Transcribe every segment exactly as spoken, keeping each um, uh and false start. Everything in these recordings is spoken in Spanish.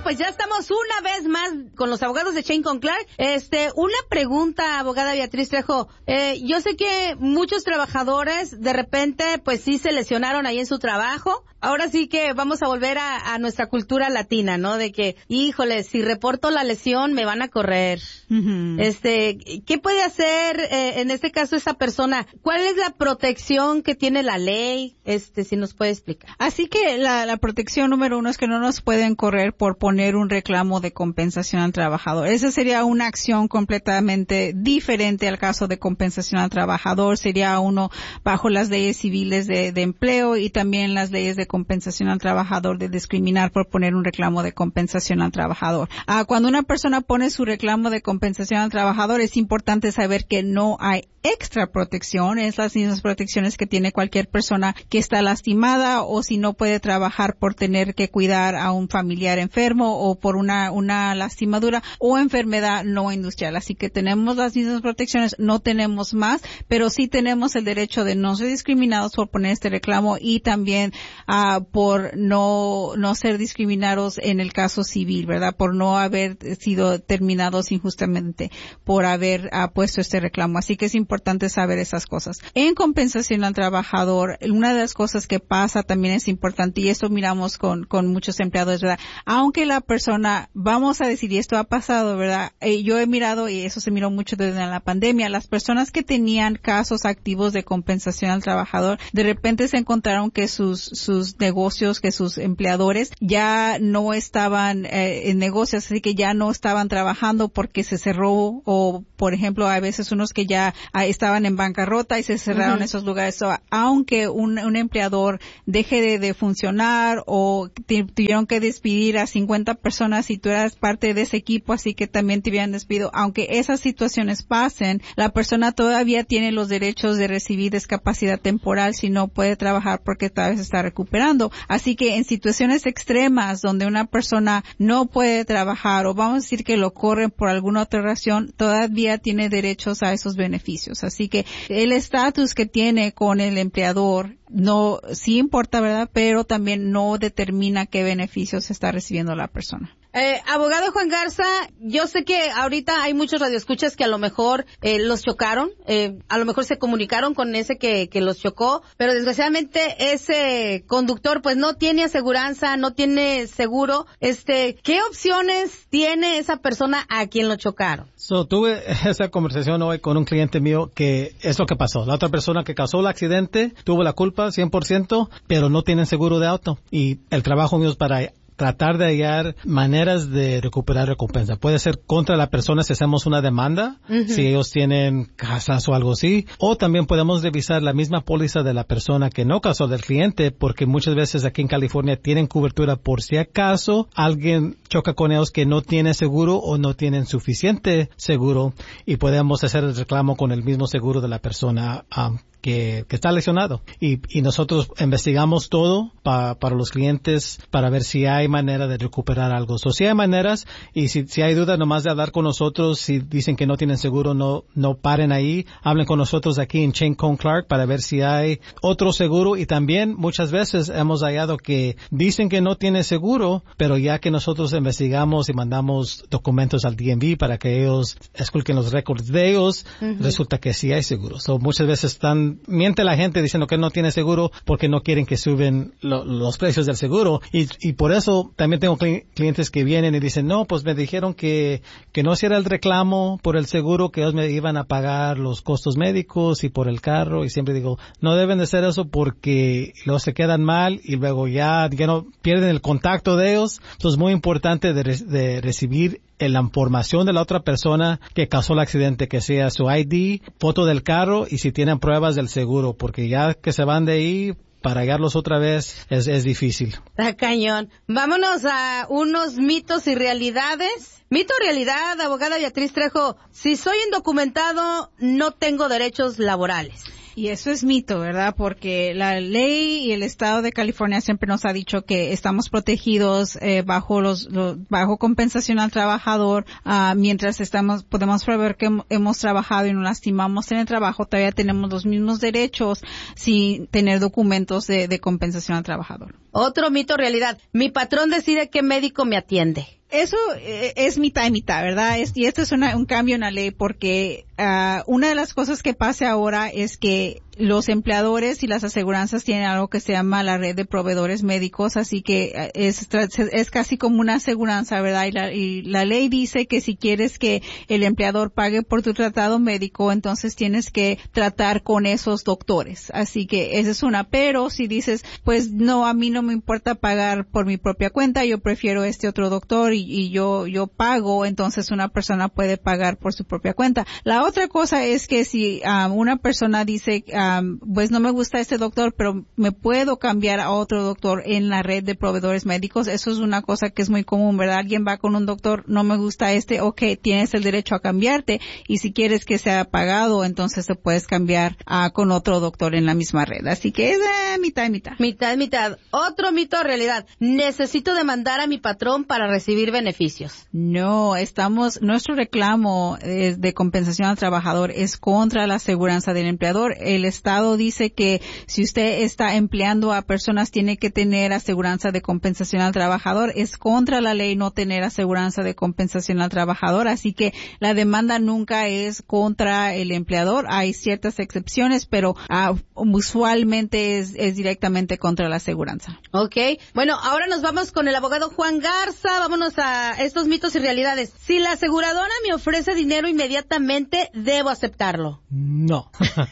pues ya estamos una vez más con los abogados de Shane con Clark. Este, una pregunta, abogada Beatriz Trejo. Eh, yo sé que muchos trabajadores de repente, pues sí se lesionaron ahí en su trabajo. Ahora sí que vamos a volver a, a nuestra cultura latina, ¿no? De que, híjole, si reporto la lesión me van a correr. Uh-huh. Este, ¿qué puede hacer eh, en este caso esa persona? ¿Cuál es la protección que tiene la ley? Este, si nos puede explicar. Así que la, la protección número uno es que no nos pueden correr por poner un reclamo de compensación al trabajador. Esa sería una acción completamente diferente al caso de compensación al trabajador. Sería uno bajo las leyes civiles de, de empleo y también las leyes de compensación al trabajador de discriminar por poner un reclamo de compensación al trabajador. Ah, cuando una persona pone su reclamo de compensación al trabajador, es importante saber que no hay extra protección, es las mismas protecciones que tiene cualquier persona que está lastimada o si no puede trabajar por tener que cuidar a un familiar enfermo o por una, una lastimadura o enfermedad no industrial. Así que tenemos las mismas protecciones, no tenemos más, pero sí tenemos el derecho de no ser discriminados por poner este reclamo y también uh, por no, no ser discriminados en el caso civil, ¿verdad? Por no haber sido terminados injustamente por haber uh, puesto este reclamo. Así que es importante importante saber esas cosas. En compensación al trabajador, una de las cosas que pasa también es importante, y esto miramos con, con muchos empleados, ¿verdad? Aunque la persona, vamos a decir, y esto ha pasado, ¿verdad? Eh, yo he mirado, y eso se miró mucho desde la pandemia, las personas que tenían casos activos de compensación al trabajador, de repente se encontraron que sus, sus negocios, que sus empleadores ya no estaban eh, en negocios, así que ya no estaban trabajando porque se cerró, o por ejemplo, hay veces unos que ya estaban en bancarrota y se cerraron uh-huh. esos lugares. So, aunque un, un empleador deje de, de funcionar o te, tuvieron que despedir a cincuenta personas y tú eras parte de ese equipo, así que también te hubieran despedido. Aunque esas situaciones pasen, la persona todavía tiene los derechos de recibir discapacidad temporal si no puede trabajar porque tal vez está recuperando. Así que en situaciones extremas donde una persona no puede trabajar o vamos a decir que lo corren por alguna otra razón, todavía tiene derechos a esos beneficios. Así que el estatus que tiene con el empleador no, sí importa, ¿verdad? Pero también no determina qué beneficios está recibiendo la persona. Eh, abogado Juan Garza, yo sé que ahorita hay muchos radioescuchas que a lo mejor eh, los chocaron, eh, a lo mejor se comunicaron con ese que, que los chocó, pero desgraciadamente ese conductor pues no tiene aseguranza, no tiene seguro. Este, ¿qué opciones tiene esa persona a quien lo chocaron? So, tuve esa conversación hoy con un cliente mío que es lo que pasó. La otra persona que causó el accidente tuvo la culpa cien por ciento, pero no tienen seguro de auto. Y el trabajo mío es para tratar de hallar maneras de recuperar recompensa. Puede ser contra la persona si hacemos una demanda, uh-huh. si ellos tienen casas o algo así, o también podemos revisar la misma póliza de la persona que no casó del cliente, porque muchas veces aquí en California tienen cobertura por si acaso alguien choca con ellos que no tiene seguro o no tienen suficiente seguro, y podemos hacer el reclamo con el mismo seguro de la persona um, Que, que está lesionado. Y, y nosotros investigamos todo pa, para los clientes para ver si hay manera de recuperar algo. So, si hay maneras, y si, si hay duda, nomás de hablar con nosotros. Si dicen que no tienen seguro, no, no paren ahí. Hablen con nosotros aquí en Shane con Clark para ver si hay otro seguro. Y también muchas veces hemos hallado que dicen que no tiene seguro, pero ya que nosotros investigamos y mandamos documentos al D M V para que ellos esculquen los récords de ellos, uh-huh. resulta que sí hay seguro. So, muchas veces están miente la gente diciendo que no tiene seguro porque no quieren que suben lo, los precios del seguro, y, y por eso también tengo cli- clientes que vienen y dicen, no, pues me dijeron que, que no hiciera el reclamo por el seguro, que ellos me iban a pagar los costos médicos y por el carro, y siempre digo, no deben de hacer eso porque luego se quedan mal y luego ya, ya no pierden el contacto de ellos. Entonces es muy importante de, re- de recibir la información de la otra persona que causó el accidente, que sea su I D, foto del carro y si tienen pruebas del seguro, porque ya que se van de ahí, para hallarlos otra vez es, es difícil. Ah, cañón. Vámonos a unos mitos y realidades. Mito o realidad, abogada Beatriz Trejo, si soy indocumentado, no tengo derechos laborales. Y eso es mito, ¿verdad? Porque la ley y el estado de California siempre nos ha dicho que estamos protegidos eh, bajo los, los bajo compensación al trabajador, uh, mientras estamos podemos prever que hemos trabajado y nos lastimamos en el trabajo, todavía tenemos los mismos derechos sin tener documentos de, de compensación al trabajador. Otro mito realidad. Mi patrón decide qué médico me atiende. Eso eh, es mitad y mitad, ¿verdad? Es, y esto es una, un cambio en la ley porque uh, una de las cosas que pasa ahora es que los empleadores y las aseguranzas tienen algo que se llama la red de proveedores médicos, así que es, es casi como una aseguranza, ¿verdad? Y la, y la ley dice que si quieres que el empleador pague por tu tratado médico, entonces tienes que tratar con esos doctores. Así que esa es una. Pero si dices, pues no, a mí no me importa pagar por mi propia cuenta, yo prefiero este otro doctor y, y yo, yo pago, entonces una persona puede pagar por su propia cuenta. La otra cosa es que si um, una persona dice, um, pues no me gusta este doctor, pero me puedo cambiar a otro doctor en la red de proveedores médicos. Eso es una cosa que es muy común, ¿verdad? Alguien va con un doctor, no me gusta este, ok, tienes el derecho a cambiarte, y si quieres que sea pagado, entonces te puedes cambiar uh, con otro doctor en la misma red. Así que es eh, mitad y mitad. Mitad y mitad. Otro mito de realidad. Necesito demandar a mi patrón para recibir beneficios. No, estamos, nuestro reclamo eh, de compensación al trabajador es contra la aseguranza del empleador. El Estado dice que si usted está empleando a personas tiene que tener aseguranza de compensación al trabajador. Es contra la ley no tener aseguranza de compensación al trabajador, así que la demanda nunca es contra el empleador. Hay ciertas excepciones, pero uh, usualmente es, es directamente contra la aseguranza. Okay. Bueno, ahora nos vamos con el abogado Juan Garza. Vámonos a estos mitos y realidades. Si la aseguradora me ofrece dinero inmediatamente, ¿debo aceptarlo? No.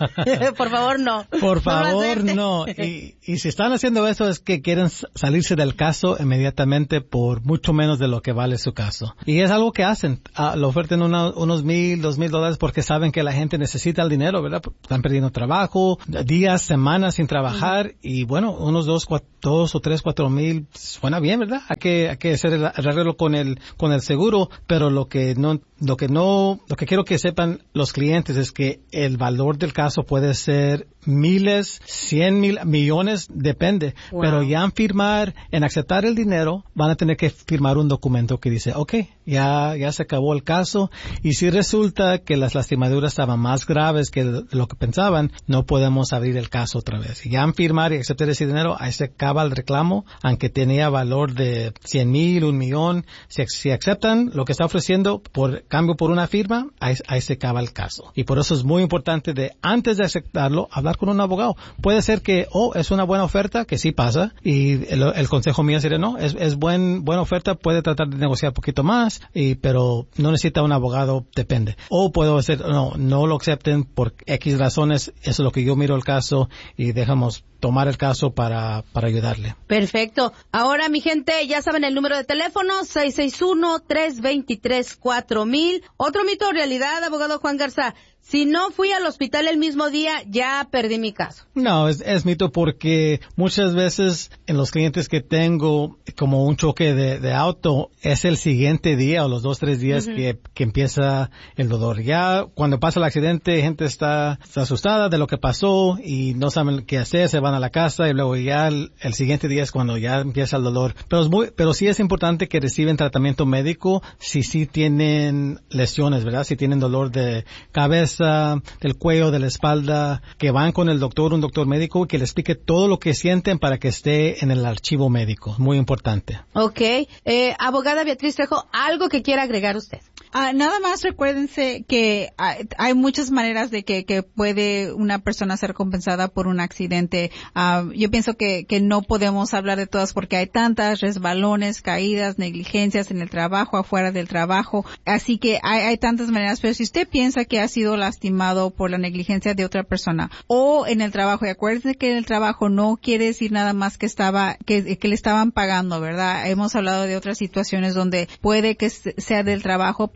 Por favor, no. Por favor, no. Y, y si están haciendo eso es que quieren salirse del caso inmediatamente por mucho menos de lo que vale su caso. Y es algo que hacen. Uh, lo ofertan una, unos mil, dos mil dólares porque saben que la gente necesita el dinero, ¿verdad? Están perdiendo trabajo, días, semanas sin trabajar, uh-huh. Y bueno, unos dos, cuatro, dos o tres, cuatro mil suena bien, ¿verdad? Hay que, hay que hacer el arreglo con el, con el seguro, pero lo que no, lo que no, lo que quiero que sepan los clientes es que el valor del caso puede ser miles, cien mil, millones, depende. Wow. Pero ya en firmar, en aceptar el dinero, van a tener que firmar un documento que dice, okay, ya, ya se acabó el caso, y si resulta que las lastimaduras estaban más graves que lo que pensaban, no podemos abrir el caso otra vez. Y ya en firmar y aceptar ese dinero, ahí se acaba el reclamo, aunque tenía valor de cien mil, un millón. Si, si aceptan lo que está ofreciendo por cambio por una firma, ahí, ahí se acaba el caso. Y por eso es muy importante de, antes de aceptarlo, hablar con un abogado. Puede ser que, oh, es una buena oferta, que sí pasa, y el, el consejo mío sería, no, es, es buen, buena oferta, puede tratar de negociar un poquito más, y, pero no necesita un abogado, depende. O puedo decir, no, no lo acepten por X razones, eso es lo que yo miro el caso, y dejamos tomar el caso para, para ayudarle. Perfecto. Ahora, mi gente, ya saben el número de teléfono, seis seis uno, tres dos tres, cuatro mil. Otro mito o realidad, abogado Juan Garza. Si no fui al hospital el mismo día, ya perdí mi caso. No, es, es mito porque muchas veces en los clientes que tengo, como un choque de, de auto, es el siguiente día o los dos, tres días uh-huh. que, que empieza el dolor. Ya cuando pasa el accidente, gente está, está asustada de lo que pasó y no saben qué hacer, se van a la casa y luego ya el, el siguiente día es cuando ya empieza el dolor. Pero, es muy, pero sí es importante que reciben tratamiento médico si sí tienen lesiones, ¿verdad? Si tienen dolor de cabeza, del cuello, de la espalda, que van con el doctor, un doctor médico, que les explique todo lo que sienten para que esté en el archivo médico. Muy importante. Ok. Eh, abogada Beatriz Trejo, ¿algo que quiera agregar usted? Uh, nada más recuérdense que uh, hay muchas maneras de que, que puede una persona ser compensada por un accidente. Uh, yo pienso que, que no podemos hablar de todas porque hay tantas resbalones, caídas, negligencias en el trabajo, afuera del trabajo. Así que hay, hay tantas maneras. Pero si usted piensa que ha sido lastimado por la negligencia de otra persona o en el trabajo, y acuérdense que en el trabajo no quiere decir nada más que estaba, que, que le estaban pagando, ¿verdad? Hemos hablado de otras situaciones donde puede que sea del trabajo, pero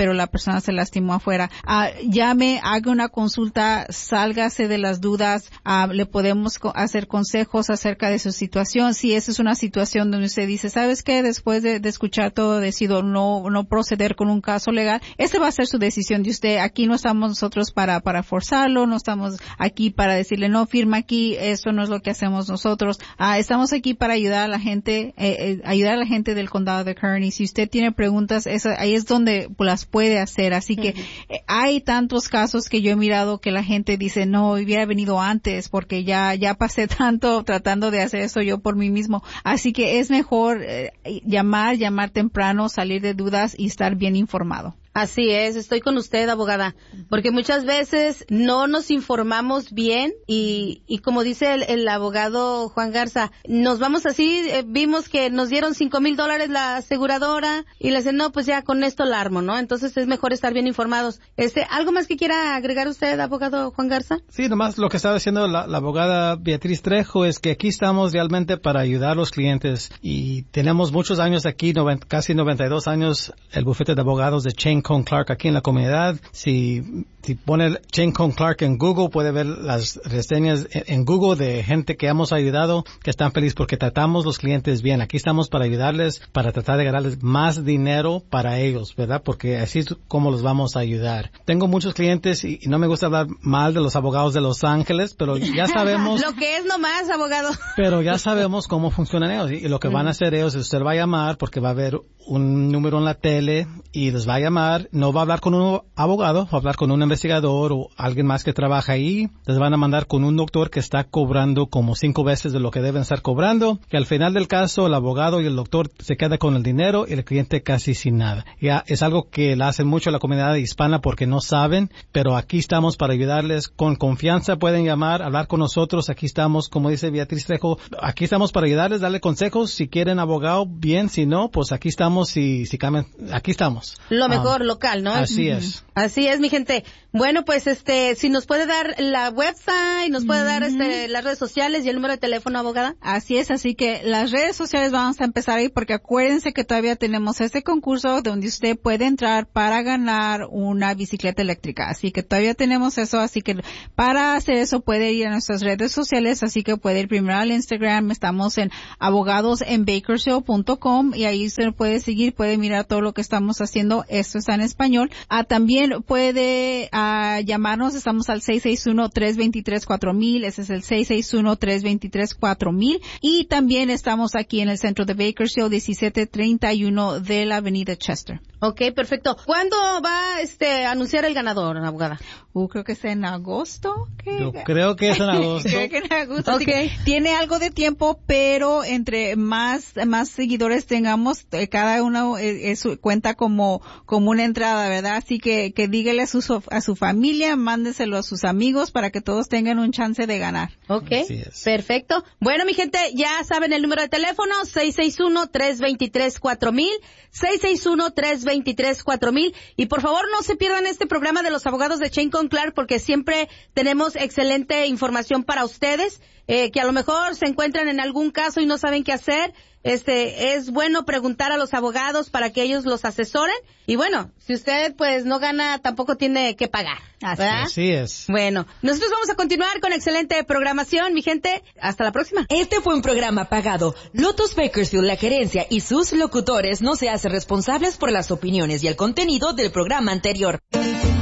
pero la persona se lastimó afuera. Uh, llame, haga una consulta, sálgase de las dudas, uh, le podemos co- hacer consejos acerca de su situación. Si esa es una situación donde usted dice, ¿sabes qué? Después de, de escuchar todo, decido no, no proceder con un caso legal, esa va a ser su decisión de usted. Aquí no estamos nosotros para, para forzarlo, no estamos aquí para decirle, no, firma aquí, esto no es lo que hacemos nosotros. Uh, estamos aquí para ayudar a la gente, eh, eh, ayudar a la gente del condado de Kern. Y si usted tiene preguntas, esa, ahí es donde las puede hacer. Así que uh-huh. eh, hay tantos casos que yo he mirado que la gente dice, no, hubiera venido antes porque ya, ya pasé tanto tratando de hacer eso yo por mí mismo. Así que es mejor eh, llamar, llamar temprano, salir de dudas y estar bien informado. Así es, estoy con usted, abogada, porque muchas veces no nos informamos bien y, y como dice el, el abogado Juan Garza, nos vamos así, eh, vimos que nos dieron cinco mil dólares la aseguradora y le dicen, no, pues ya con esto la armo, ¿no? Entonces es mejor estar bien informados. Este, ¿algo más que quiera agregar usted, abogado Juan Garza? Sí, nomás lo que estaba diciendo la, la abogada Beatriz Trejo es que aquí estamos realmente para ayudar a los clientes y tenemos muchos años aquí, noventa, casi noventa y dos años, el bufete de abogados de Chain Con Clark aquí en la comunidad. Si, si pone Chain Con Clark en Google, puede ver las reseñas en, en Google de gente que hemos ayudado, que están felices porque tratamos los clientes bien. Aquí estamos para ayudarles, para tratar de ganarles más dinero para ellos, ¿verdad? Porque así es como los vamos a ayudar. Tengo muchos clientes y, y no me gusta hablar mal de los abogados de Los Ángeles, pero ya sabemos... lo que es nomás, abogado. Pero ya sabemos cómo funcionan ellos y, y lo que van a hacer ellos es usted va a llamar porque va a haber un número en la tele y les va a llamar. No va a hablar con un abogado, va a hablar con un investigador o alguien más que trabaja ahí. Les van a mandar con un doctor que está cobrando como cinco veces de lo que deben estar cobrando. Y al final del caso, el abogado y el doctor se quedan con el dinero y el cliente casi sin nada. Ya es algo que la hacen mucho a la comunidad hispana porque no saben, pero aquí estamos para ayudarles. Con confianza pueden llamar, hablar con nosotros. Aquí estamos, como dice Beatriz Trejo, aquí estamos para ayudarles, darle consejos. Si quieren abogado, bien. Si no, pues aquí estamos. Si, si cambian, aquí estamos. Lo mejor um, local, ¿no? Así uh-huh. es. Así es, mi gente. Bueno, pues este, si nos puede dar la website, nos puede uh-huh. dar este, las redes sociales y el número de teléfono, abogada. Así es, así que las redes sociales vamos a empezar ahí porque acuérdense que todavía tenemos este concurso donde usted puede entrar para ganar una bicicleta eléctrica. Así que todavía tenemos eso, así que para hacer eso puede ir a nuestras redes sociales, así que puede ir primero al Instagram, estamos en abogados en bakersfield punto com y ahí usted puede seguir, puede mirar todo lo que estamos haciendo, esto está en español. Ah, también puede ah, llamarnos, estamos al seis seis uno, tres dos tres, cuatro mil, ese es el seis seis uno, tres dos tres, cuatro mil y también estamos aquí en el centro de Bakersfield, diecisiete treinta y uno de la avenida Chester. Ok, perfecto. ¿Cuándo va este a anunciar el ganador, abogada? Uh, creo que es en agosto. ¿Qué? Yo creo que es en agosto. creo que en agosto. Okay. Así que tiene algo de tiempo, pero entre más más seguidores tengamos, eh, cada uno eh, es, cuenta como como una entrada, ¿verdad? Así que que dígale a su a su familia, mándeselo a sus amigos para que todos tengan un chance de ganar. Ok, perfecto. Bueno, mi gente, ya saben el número de teléfono, seis seis uno, tres dos tres, cuatro mil, seis seis uno, tres dos tres, cuatro mil. Y por favor, no se pierdan este programa de los abogados de Chain Con Clark porque siempre tenemos excelente información para ustedes, eh, que a lo mejor se encuentran en algún caso y no saben qué hacer. Este, es bueno preguntar a los abogados para que ellos los asesoren. Y bueno, si usted pues no gana, tampoco tiene que pagar. ¿Verdad? Así es. Bueno, nosotros vamos a continuar con excelente programación, mi gente. Hasta la próxima. Este fue un programa pagado. Lotus Bakersfield, la gerencia y sus locutores no se hacen responsables por las opiniones y el contenido del programa anterior.